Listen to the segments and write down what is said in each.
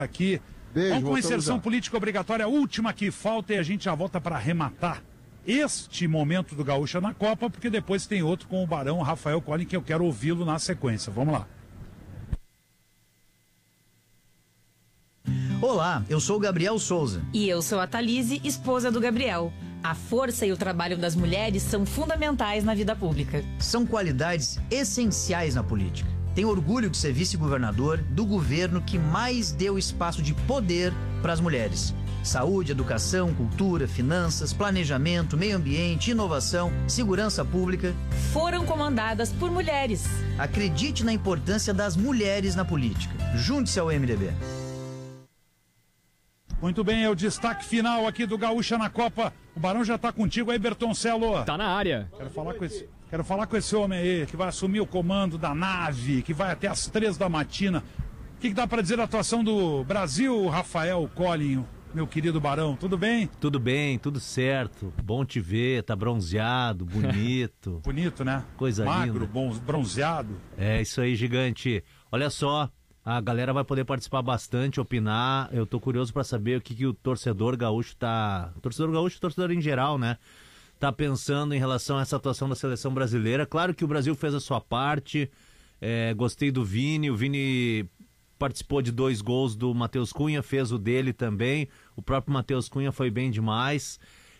aqui. Beijo, vamos com a inserção já. política obrigatória, a última que falta, e a gente já volta para arrematar este momento do Gaúcha na Copa, porque depois tem outro com o Barão Rafael Collin, que eu quero ouvi-lo na sequência. Vamos lá. Olá, eu sou o Gabriel Souza. E eu sou a Thalise, esposa do Gabriel. A força e o trabalho das mulheres são fundamentais na vida pública. São qualidades essenciais na política. Tenho orgulho de ser vice-governador do governo que mais deu espaço de poder para as mulheres. Saúde, educação, cultura, finanças, planejamento, meio ambiente, inovação, segurança pública. Foram comandadas por mulheres. Acredite na importância das mulheres na política. Junte-se ao MDB. Muito bem, é o destaque final aqui do Gaúcha na Copa. O Barão já tá contigo aí, Bertoncello. Tá na área. Quero falar com esse homem aí, que vai assumir o comando da nave, que vai até às 3 da matina. O que dá pra dizer da atuação do Brasil, Rafael Collin, meu querido Barão? Tudo bem? Tudo bem, tudo certo. Bom te ver, tá bronzeado, bonito. Bonito, né? Coisa magro, linda. Bronzeado. É isso aí, gigante. Olha só, a galera vai poder participar bastante, opinar. Eu tô curioso pra saber o que o torcedor gaúcho tá... Torcedor gaúcho, torcedor em geral, né? Tá pensando em relação a essa atuação da seleção brasileira. Claro que o Brasil fez a sua parte. Gostei do Vini. O Vini participou de 2 gols do Matheus Cunha, fez o dele também. O próprio Matheus Cunha foi bem demais.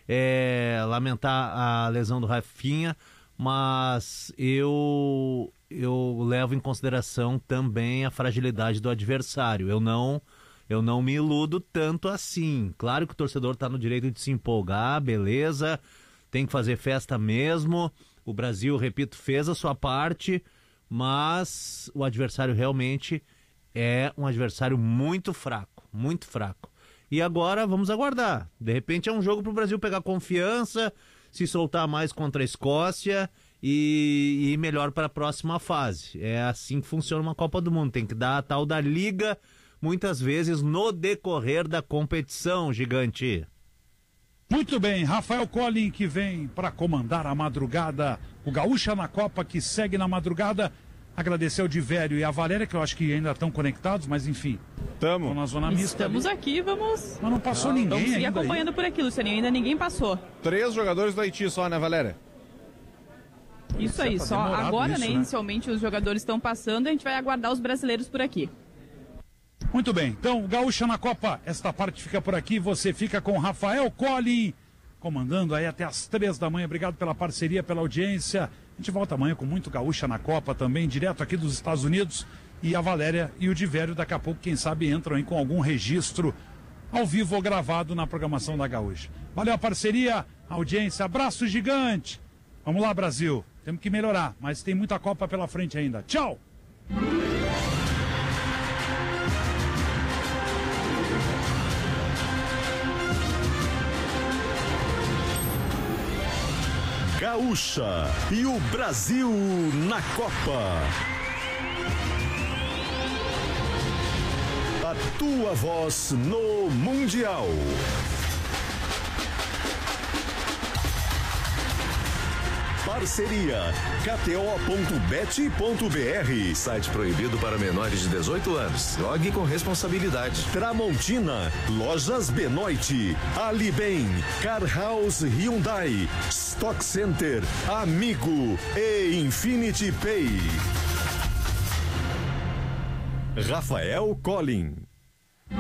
Lamentar a lesão do Rafinha, mas eu levo em consideração também a fragilidade do adversário. Eu não me iludo tanto assim. Claro que o torcedor está no direito de se empolgar, beleza, tem que fazer festa mesmo. O Brasil, repito, fez a sua parte, mas o adversário realmente é um adversário muito fraco, muito fraco. E agora vamos aguardar. De repente é um jogo para o Brasil pegar confiança, se soltar mais contra a Escócia e ir melhor para a próxima fase. É assim que funciona uma Copa do Mundo. Tem que dar a tal da liga, muitas vezes no decorrer da competição, gigante. Muito bem, Rafael Collin, que vem para comandar a madrugada, o Gaúcha na Copa, que segue na madrugada. Agradecer ao Divério e a Valéria, que eu acho que ainda estão conectados, mas enfim. Estamos na zona mista. Estamos ali. aqui, vamos... Mas não passou ninguém vamos seguir ainda acompanhando aí. por aqui, Lucianinho, ainda ninguém passou. 3 jogadores do Haiti só, né, Valéria? Isso aí, tá só agora, isso, né, né? inicialmente os jogadores estão passando, a gente vai aguardar os brasileiros por aqui. Muito bem, então, Gaúcha na Copa, esta parte fica por aqui, você fica com Rafael Collin, comandando aí até às 3 da manhã. Obrigado pela parceria, pela audiência. A gente volta amanhã com muito Gaúcha na Copa também, direto aqui dos Estados Unidos. E a Valéria e o Divério, daqui a pouco, quem sabe, entram aí com algum registro ao vivo ou gravado na programação da Gaúcha. Valeu a parceria, audiência, abraço gigante. Vamos lá, Brasil. Temos que melhorar, mas tem muita Copa pela frente ainda. Tchau! Gaúcha e o Brasil na Copa. A tua voz no Mundial. Parceria KTO.bet.br. Site proibido para menores de 18 anos. Jogue com responsabilidade. Tramontina, Lojas Benoit, Alibem, Car House Hyundai, Stock Center, Amigo e Infinity Pay. Rafael Collin.